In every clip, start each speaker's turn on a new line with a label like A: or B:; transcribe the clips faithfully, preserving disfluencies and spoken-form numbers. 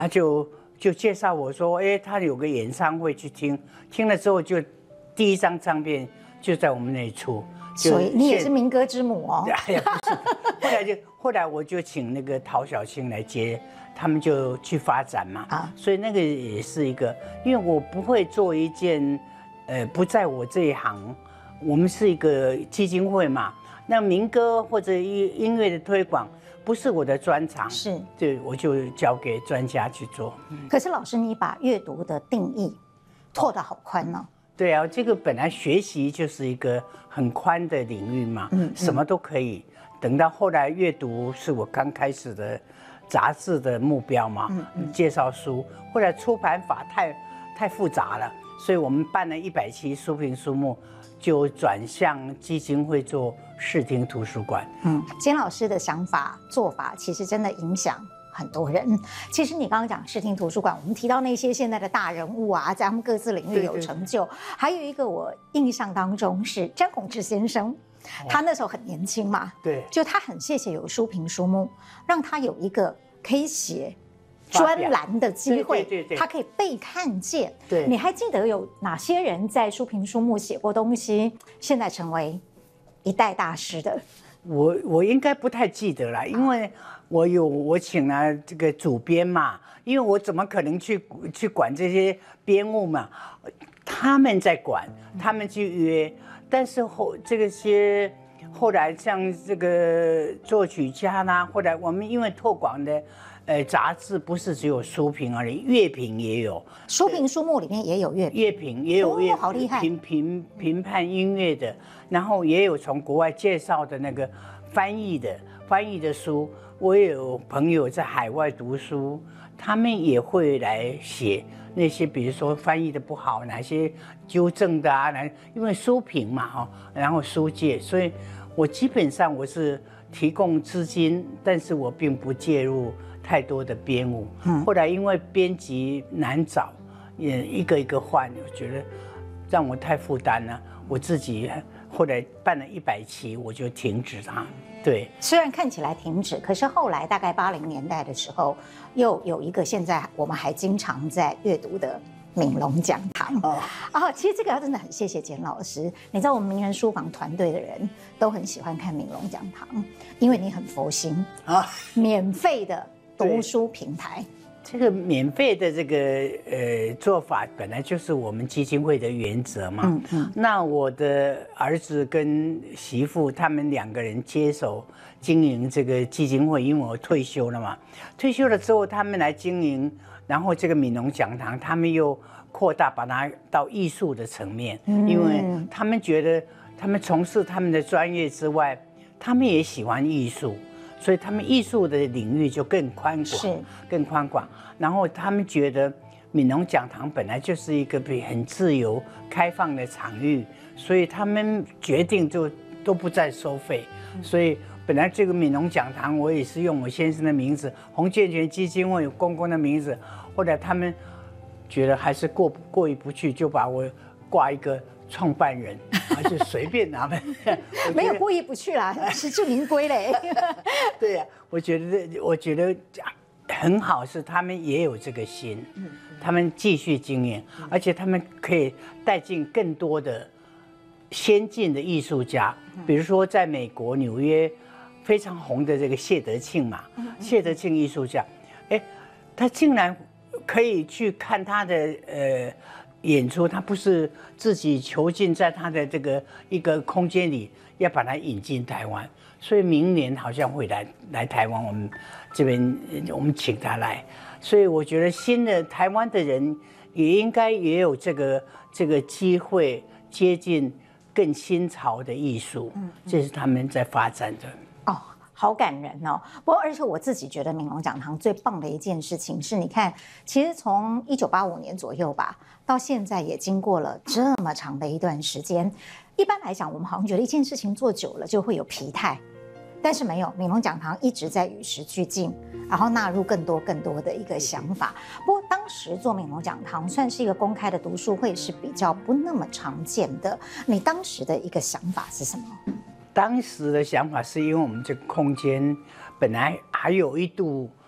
A: 他就就介绍我说，哎，他有个演唱会去听，听了之后就第一张唱片就在我们那里出。
B: 所以你也是民歌之母哦。
A: 哎呀，不是，后来就后来我就请那个陶小青来接，他们就去发展嘛。啊，所以那个也是一个，因为我不会做一件，呃，不在我这一行，我们是一个基金会嘛，那民歌或者音音乐的推广不是我的专长，
B: 是，
A: 对，我就交给专家去做。
B: 可是老师，你把阅读的定义拓得好宽呢？
A: 对啊，这个本来学习就是一个很宽的领域嘛，嗯，什么都可以。等到后来阅读是我刚开始的杂志的目标嘛，嗯嗯，介绍书。后来出版法太太复杂了，所以我们办了一百期书评书目，就转向基金会做视听图书馆。
B: 嗯，简老师的想法做法其实真的影响很多人。其实你刚刚讲视听图书馆，我们提到那些现在的大人物啊，在他们各自领域有成就。对对对，还有一个我印象当中是詹宏志先生，他那时候很年轻嘛，
A: 对，
B: 就他很谢谢有书评书目，让他有一个可以写专栏的机会，
A: 对对对，
B: 他可以被看见。
A: 对，
B: 你还记得有哪些人在书评书目写过东西，现在成为一代大师的？
A: 我我应该不太记得了，因为我有我请了这个主编嘛，因为我怎么可能去去管这些编务嘛？他们在管，他们去约，但是后这个些后来像这个作曲家啦，后来我们因为拓广的。呃，杂志不是只有书评而已，乐评也有。
B: 书评书目里面也有乐评，
A: 乐评也有乐评，
B: 哦，好厉害！
A: 评评评判音乐的，然后也有从国外介绍的那个翻译的翻译的书。我也有朋友在海外读书，他们也会来写那些，比如说翻译的不好，哪些纠正的啊，来，因为书评嘛，哈，然后书界，所以我基本上我是提供资金，但是我并不介入太多的编务。嗯，后来因为编辑难找，也一个一个换，我觉得让我太负担了。我自己后来办了一百期，我就停止它。对，
B: 虽然看起来停止，可是后来大概八零年代的时候，又有一个现在我们还经常在阅读的闽龙讲堂。哦，啊，其实这个要真的很谢谢简老师。你知道我们名人书房团队的人都很喜欢看闽龙讲堂，因为你很佛心啊，免费的读书平台。
A: 这个免费的这个呃做法本来就是我们基金会的原则嘛。嗯嗯。那我的儿子跟媳妇他们两个人接手经营这个基金会，因为我退休了嘛。退休了之后，他们来经营，然后这个闽龙讲堂，他们又扩大把它到艺术的层面，嗯，因为他们觉得他们从事他们的专业之外，他们也喜欢艺术。所以他们艺术的领域就更宽广，是更宽广。然后他们觉得闽龙讲堂本来就是一个很自由、开放的场域，所以他们决定就都不再收费。所以本来这个闽龙讲堂，我也是用我先生的名字，洪建全基金会公公的名字。后来他们觉得还是过过意不去，就把我挂一个创办人。就随便他们，
B: 没有过意不去啦，实至名归嘞。
A: 对呀、啊，我觉得，我觉得很好，是他们也有这个心，他们继续经营，而且他们可以带进更多的先进的艺术家，比如说在美国纽约非常红的这个谢德庆嘛，谢德庆艺术家，哎，他竟然可以去看他的呃。演出，他不是自己囚禁在他的这个一个空间里，要把它引进台湾，所以明年好像会来来台湾，我们这边我们请他来，所以我觉得新的台湾的人也应该也有这个这个机会接近更新潮的艺术，这是他们在发展的。
B: 哦，好感人哦！不过，而且我自己觉得闽龙讲堂最棒的一件事情是，你看，其实从一九八五年左右吧，到现在也经过了这么长的一段时间。一般来讲，我们好像觉得一件事情做久了就会有疲态，但是没有，闽龙讲堂一直在与时俱进，然后纳入更多更多的一个想法。不过当时做闽龙讲堂算是一个公开的读书会，是比较不那么常见的。你当时的一个想法是什么？
A: 当时的想法是因为我们这个空间本来还有一度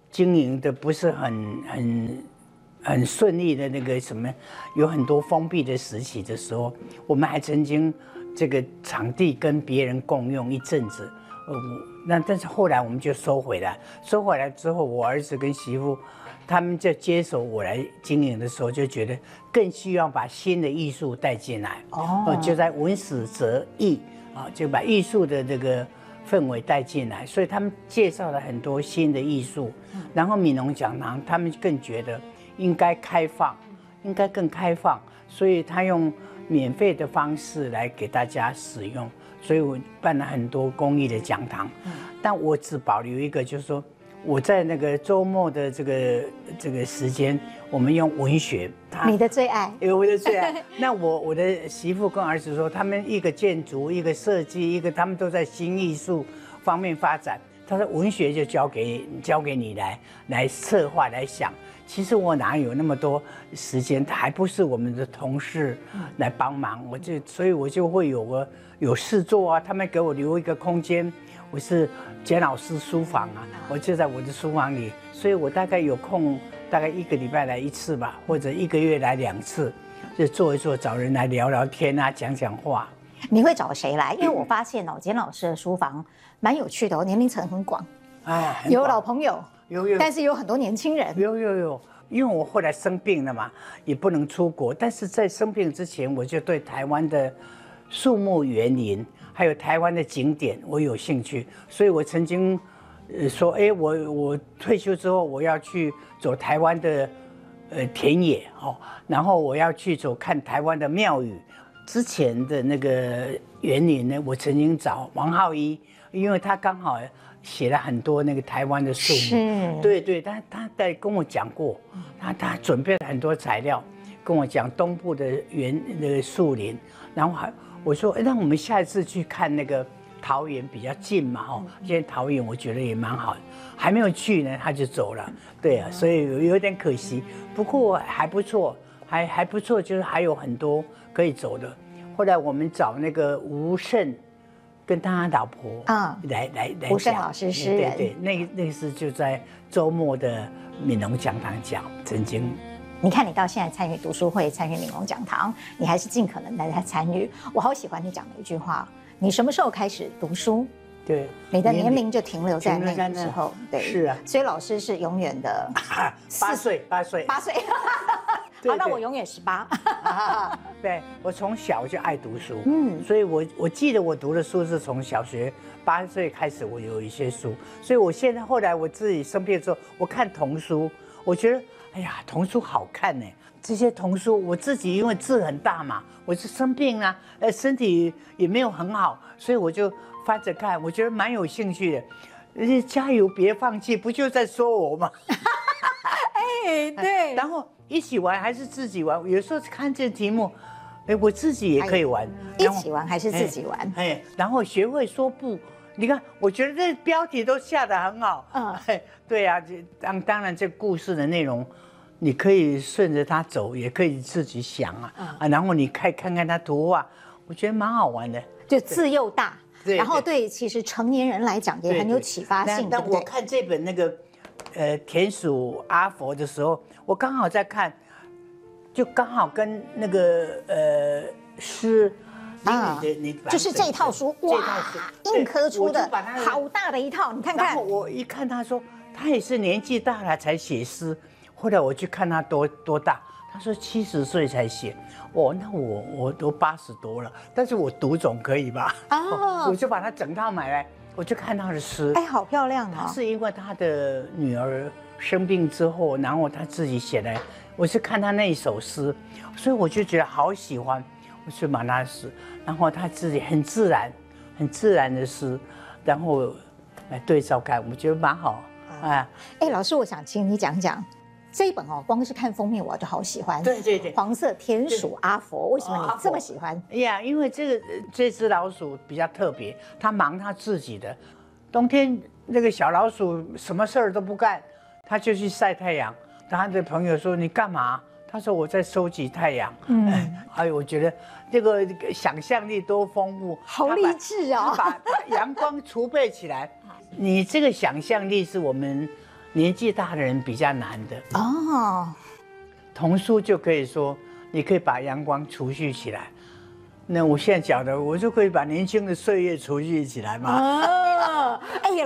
A: 经营的不是很很很顺利的那个什么，有很多封闭的时期的时候，我们还曾经这个场地跟别人共用一阵子，呃，那但是后来我们就收回来，收回来之后，我儿子跟媳妇他们在接手我来经营的时候，就觉得更需要把新的艺术带进来，哦，就在文史哲艺啊，就把艺术的这个氛围带进来，所以他们介绍了很多新的艺术，然后闽农讲堂他们更觉得应该开放，应该更开放，所以他用免费的方式来给大家使用，所以我办了很多公益的讲堂，但我只保留一个，就是说我在那个周末的这个这个时间，我们用文学，
B: 你的最爱，
A: 有我的最爱。那我我的媳妇跟儿子说，他们一个建筑，一个设计，一个他们都在新艺术方面发展。他说文学就交给交给你来来策划来想。其实我哪有那么多时间，还不是我们的同事来帮忙，我就所以我就会有个有事做啊，他们给我留一个空间。我是简老师书房啊，我就在我的书房里，所以我大概有空，大概一个礼拜来一次吧，或者一个月来两次，就坐一坐，找人来聊聊天啊，讲讲话。
B: 你会找谁来？因为我发现哦，简老师的书房蛮有趣的哦，年龄层很广，哎，有老朋友，
A: 有有，
B: 但是有很多年轻人，
A: 有有有。因为我后来生病了嘛，也不能出国，但是在生病之前，我就对台湾的树木园林。还有台湾的景点，我有兴趣，所以我曾经，呃，说，哎，我我退休之后，我要去走台湾的，呃，田野哦，然后我要去走看台湾的庙宇。之前的那个园林呢，我曾经找王浩一，因为他刚好写了很多那个台湾的树木，对对，他他在跟我讲过，他他准备了很多材料，跟我讲东部的园那个树林，然后还。我说，那我们下一次去看那个桃园比较近嘛，哦，现在桃园我觉得也蛮好的，还没有去呢，他就走了，对啊，所以有点可惜，不过还不错，还还不错，就是还有很多可以走的。后来我们找那个吴胜跟他老婆啊，来来来，
B: 吴胜老师诗人，
A: 对对，那个那个是就在周末的闽农讲堂讲，曾经。
B: 你看，你到现在参与读书会，参与闽农讲堂，你还是尽可能的在参与。我好喜欢你讲的一句话：你什么时候开始读书？
A: 对，
B: 你的年龄就停留在那个时候。对，
A: 是啊。
B: 所以老师是永远的
A: 八岁，八岁，
B: 八岁。好，那我永远十八。
A: 对，我从小就爱读书，嗯，所以我我记得我读的书是从小学八岁开始，我有一些书，所以我现在后来我自己生病之后，我看童书，我觉得。哎呀，童书好看呢！这些童书我自己因为字很大嘛，我是生病啊，呃，身体也没有很好，所以我就翻着看，我觉得蛮有兴趣的。呃，加油，别放弃，不就在说我吗？
B: 哎，对。
A: 然后一起玩还是自己玩？有时候看这题目，哎，我自己也可以玩。
B: 一起玩还是自己玩？
A: 哎，然后学会说不。你看，我觉得这标题都下得很好。嗯，对呀、啊，当当然这故事的内容。你可以顺着它走，也可以自己想啊，嗯、啊，然后你看看看它图画，我觉得蛮好玩的，
B: 就字又大，然后对其实成年人来讲也很有启发性。
A: 但我看这本那个，呃，田鼠阿佛的时候，我刚好在看，就刚好跟那个呃诗。
B: 啊，就是这套书哇，硬刻出的，好大的一套，你看看。
A: 然后我一看，他说他也是年纪大了才写诗。后来我去看他多多大，他说七十岁才写，哦，那我我都八十多了，但是我读总可以吧？哦，我就把他整套买来，我就看他的诗，
B: 哎，好漂亮啊！
A: 是因为他的女儿生病之后，然后他自己写的，我是看他那一首诗，所以我就觉得好喜欢，我去把他的诗，然后他自己很自然、很自然的诗，然后来对照看，我觉得蛮好。哎，
B: 哎，老师，我想请你讲讲。这一本哦，光是看封面我就好喜欢。
A: 对对对，
B: 黄色田鼠阿佛，为什么你这么喜欢？
A: 哎呀，因为这个这只老鼠比较特别，它忙它自己的。冬天那个小老鼠什么事儿都不干，它就去晒太阳。他的朋友说：“你干嘛？”他说：“我在收集太阳。”嗯，哎，我觉得这个想象力多丰富，
B: 好励志啊！
A: 把阳光储备起来，你这个想象力是我们年纪大的人比较难的。
B: 哦，
A: 童书就可以说，你可以把阳光储蓄起来。那我现在讲的，我就可以把年轻的岁月储蓄起来嘛。
B: 哦，哎呀。